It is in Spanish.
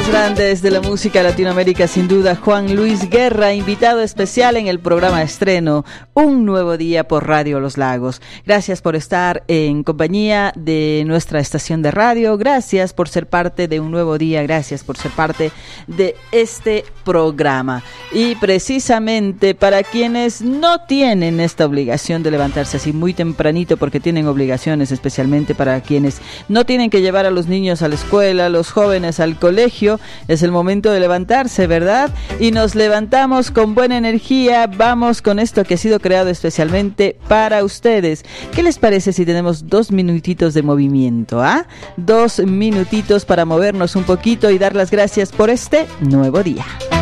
más grandes de la música Latinoamérica, sin duda, Juan Luis Guerra, invitado especial en el programa Estreno, Un Nuevo Día por Radio Los Lagos. Gracias por estar en compañía de nuestra estación de radio, gracias por ser parte de Un Nuevo Día, gracias por ser parte de este programa. Y precisamente para quienes no tienen esta obligación de levantarse así muy tempranito porque tienen obligaciones, especialmente para quienes no tienen que llevar a los niños a la escuela, los jóvenes al colegio, es el momento de levantarse, ¿verdad? Y nos levantamos con buena energía, vamos con esto que ha sido creado especialmente para ustedes. ¿Qué les parece si tenemos 2 minutitos de movimiento? 2 minutitos para movernos un poquito y dar las gracias por este nuevo día.